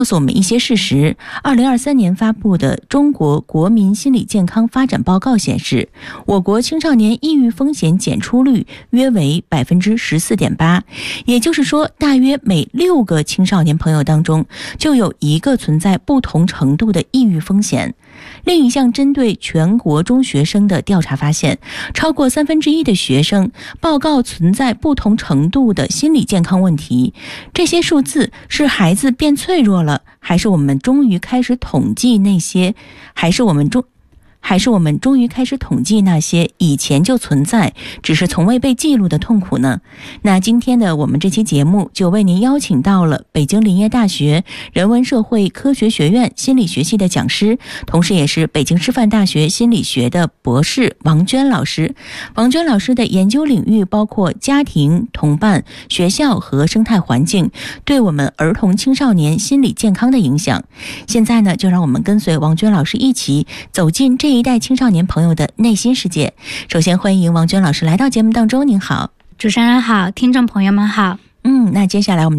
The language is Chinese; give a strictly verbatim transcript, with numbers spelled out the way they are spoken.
告诉我们一些事实。二零二三年发布的《中国国民心理健康发展报告》显示，我国青少年抑郁风险检出率约为百分之十四点八，也就是说，大约每六个青少年朋友当中就有一个存在不同程度的抑郁风险。另一项针对全国中学生的调查发现，超过三分之一的学生报告存在不同程度的心理健康问题。这些数字是孩子变脆弱了，还是我们终于开始统计那些，还是我们中还是我们终于开始统计那些以前就存在，只是从未被记录的痛苦呢？那今天的我们这期节目就为您邀请到了北京林业大学人文社会科学学院心理学系的讲师，同时也是北京师范大学心理学的博士王娟老师。王娟老师的研究领域包括家庭、同伴、学校和生态环境对我们儿童青少年心理健康的影响。现在呢，就让我们跟随王娟老师一起走进这一代青少年朋友的内心世界。首先欢迎王娟老师来到节目当中。您好。 主持人好，听众朋友们好。 嗯，那接下来我们